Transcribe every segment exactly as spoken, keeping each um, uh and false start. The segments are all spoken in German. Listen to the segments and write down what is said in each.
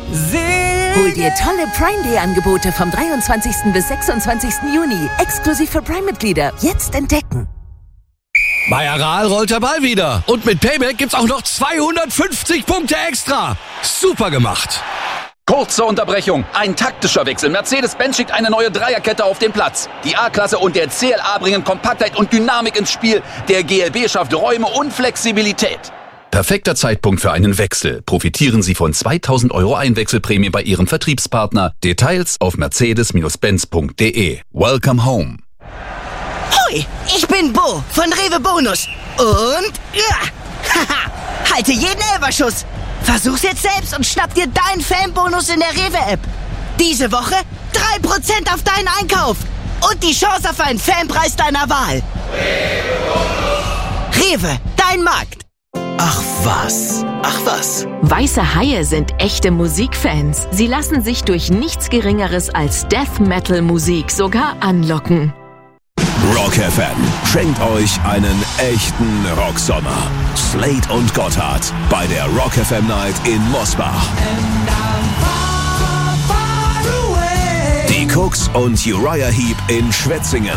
Hol dir tolle Prime Day Angebote vom dreiundzwanzigsten bis sechsundzwanzigsten Juni. Exklusiv für Prime-Mitglieder. Jetzt entdecken. Bei Aral rollt der Ball wieder. Und mit Payback gibt's auch noch zweihundertfünfzig Punkte extra. Super gemacht. Kurze Unterbrechung. Ein taktischer Wechsel. Mercedes-Benz schickt eine neue Dreierkette auf den Platz. Die A-Klasse und der C L A bringen Kompaktheit und Dynamik ins Spiel. Der G L B schafft Räume und Flexibilität. Perfekter Zeitpunkt für einen Wechsel. Profitieren Sie von zweitausend Euro Einwechselprämie bei Ihrem Vertriebspartner. Details auf mercedes Benz punkt de. Welcome home. Hoi, ich bin Bo von Rewe Bonus. Und ja, haha, halte jeden Elferschuss. Versuch's jetzt selbst und schnapp dir deinen Fanbonus in der Rewe-App. Diese Woche drei Prozent auf deinen Einkauf. Und die Chance auf einen Fanpreis deiner Wahl. Rewe, dein Markt. Ach was, ach was. Weiße Haie sind echte Musikfans. Sie lassen sich durch nichts Geringeres als Death-Metal-Musik sogar anlocken. Rock F M schenkt euch einen echten Rocksommer. Slade und Gotthard bei der Rock F M Night in Mosbach. Die Cooks und Uriah Heep in Schwetzingen.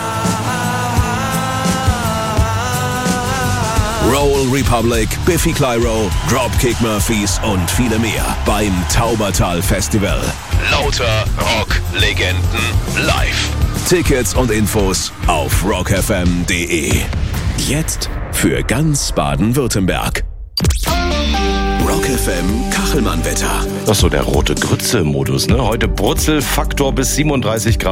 Roll Republic, Biffy Clyro, Dropkick Murphys und viele mehr beim Taubertal Festival. Lauter Rock-Legenden live. Tickets und Infos auf rock f m punkt de. Jetzt für ganz Baden-Württemberg. Rock F M Kachelmann-Wetter. Das ist so der rote Grütze-Modus, ne? Heute Brutzelfaktor bis siebenunddreißig Grad.